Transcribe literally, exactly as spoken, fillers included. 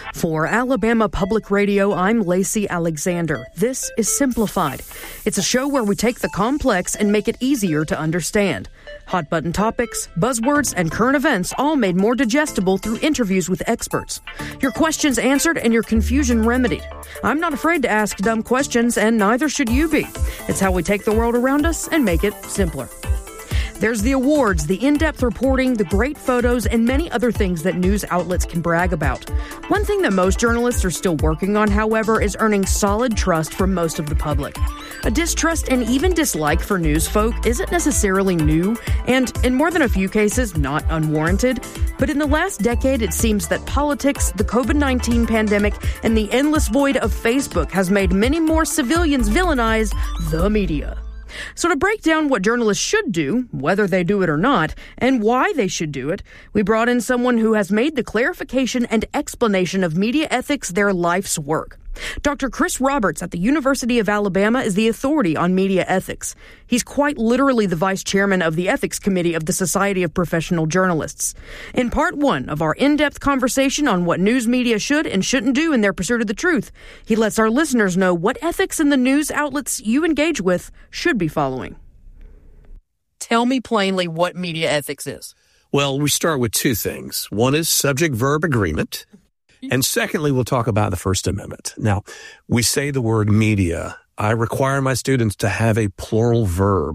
For Alabama Public Radio, I'm Lacey Alexander. This is Simplified. It's a show where we take the complex and make it easier to understand. Hot button topics, buzzwords, and current events all made more digestible through interviews with experts. Your questions answered and your confusion remedied. I'm not afraid to ask dumb questions, and neither should you be. It's how we take the world around us and make it simpler. There's the awards, the in-depth reporting, the great photos, and many other things that news outlets can brag about. One thing that most journalists are still working on, however, is earning solid trust from most of the public. A distrust and even dislike for news folk isn't necessarily new, and in more than a few cases, not unwarranted. But in the last decade, it seems that politics, the covid nineteen pandemic, and the endless void of Facebook has made many more civilians villainize the media. So to break down what journalists should do, whether they do it or not, and why they should do it, we brought in someone who has made the clarification and explanation of media ethics their life's work. Doctor Chris Roberts at the University of Alabama is the authority on media ethics. He's quite literally the vice chairman of the ethics committee of the Society of Professional Journalists. In part one of our in-depth conversation on what news media should and shouldn't do in their pursuit of the truth, he lets our listeners know what ethics in the news outlets you engage with should be following. Tell me plainly what media ethics is. Well, we start with two things. One is subject-verb agreement. And secondly, we'll talk about the First Amendment. Now, we say the word media. I require my students to have a plural verb.